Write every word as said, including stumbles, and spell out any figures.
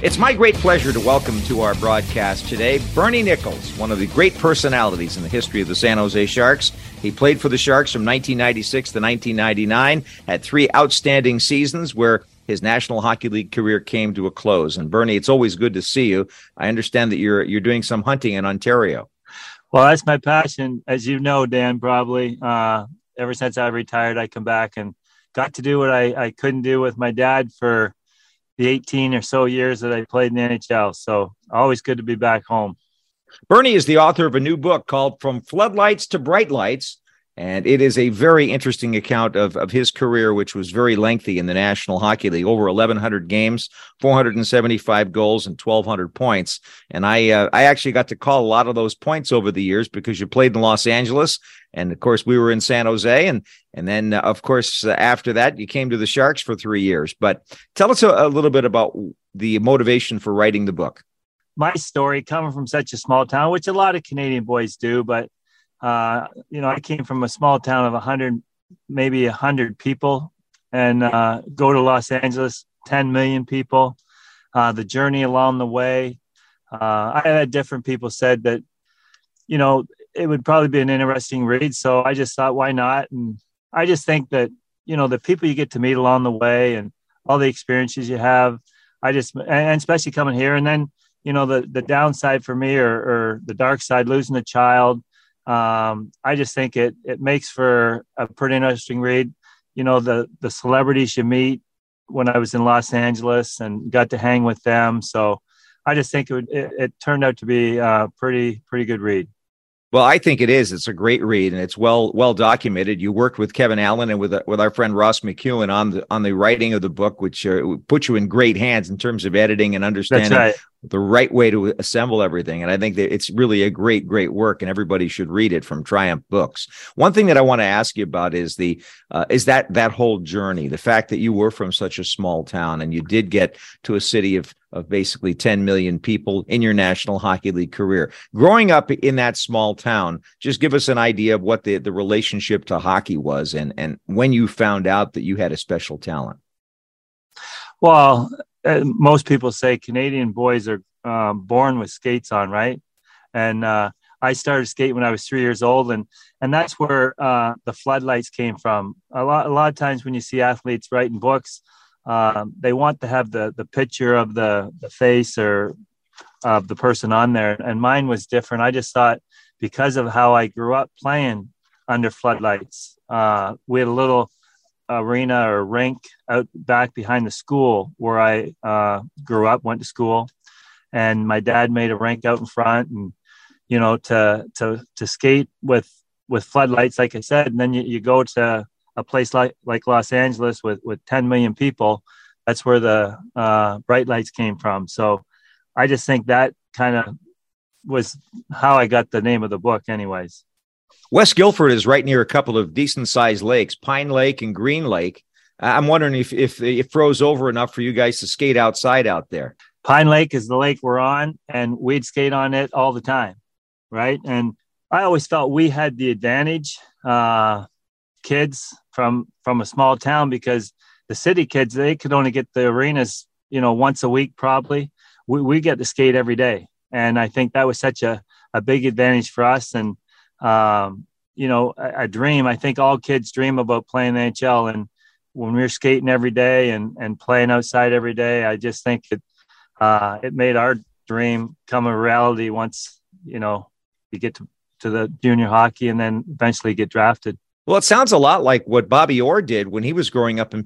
It's my great pleasure to welcome to our broadcast today Bernie Nicholls, one of the great personalities in the history of the San Jose Sharks. He played for the Sharks from nineteen ninety-six to nineteen ninety-nine, had three outstanding seasons where his National Hockey League career came to a close. And Bernie, it's always good to see you. I understand that you're you're doing some hunting in Ontario. Well, that's my passion, as you know, Dan, probably. Uh, ever since I retired, I come back and got to do what I, I couldn't do with my dad for the eighteen or so years that I played in the N H L. So always good to be back home. Bernie is the author of a new book called From Floodlights to Bright Lights, and it is a very interesting account of, of his career, which was very lengthy in the National Hockey League, over eleven hundred games, four hundred seventy-five goals, and twelve hundred points. And I uh, I actually got to call a lot of those points over the years because you played in Los Angeles, and of course we were in San Jose, and and then uh, of course uh, after that you came to the Sharks for three years. But tell us a, a little bit about the motivation for writing the book. My story, coming from such a small town, which a lot of Canadian boys do, but Uh, you know, I came from a small town of a hundred, maybe a hundred people, and uh, go to Los Angeles, ten million people. Uh, the journey along the way, uh, I had different people said that, you know, it would probably be an interesting read. So I just thought, why not? And I just think that, you know, the people you get to meet along the way and all the experiences you have, I just, and especially coming here, and then, you know, the the downside for me, or, or the dark side, losing a child. Um, I just think it it makes for a pretty interesting read. You know, the the celebrities you meet when I was in Los Angeles and got to hang with them. So I just think it would, it, it turned out to be a pretty pretty good read. Well, I think it is. It's a great read, and it's well well documented. You worked with Kevin Allen and with with our friend Ross McEwen on the on the writing of the book, which uh, put you in great hands in terms of editing and understanding That's right. the right way to assemble everything. And I think that it's really a great, great work, and everybody should read it from Triumph Books. One thing that I want to ask you about is the uh, is that that whole journey, the fact that you were from such a small town and you did get to a city of of basically ten million people in your National Hockey League career. Growing up in that small town, just give us an idea of what the, the relationship to hockey was, and, and when you found out that you had a special talent. Well, uh, most people say Canadian boys are um, born with skates on, right? And uh, I started skating when I was three years old, and and that's where uh, the floodlights came from. A lot, a lot of times when you see athletes writing books, um, they want to have the the picture of the the face or of the person on there, and mine was different. I just thought, because of how I grew up playing under floodlights, uh, we had a little arena or rink out back behind the school where I uh, grew up, went to school, and my dad made a rink out in front, and you know, to to to skate with with floodlights, like I said, and then you, you go to a place like like Los Angeles with with ten million people. That's where the uh, bright lights came from. So I just think that kind of was how I got the name of the book anyways. West Guilford is right near a couple of decent-sized lakes, Pine Lake and Green Lake. I'm wondering if, if it froze over enough for you guys to skate outside out there. Pine Lake is the lake we're on, and we'd skate on it all the time, right? And I always felt we had the advantage, uh, kids from from a small town, because the city kids, they could only get the arenas, you know, once a week probably. We, we get to skate every day. And I think that was such a, a big advantage for us. And Um, you know, a, a dream. I think all kids dream about playing the N H L. And when we were skating every day and, and playing outside every day, I just think it, uh, it made our dream come a reality once, you know, you get to, to the junior hockey and then eventually get drafted. Well, it sounds a lot like what Bobby Orr did when he was growing up in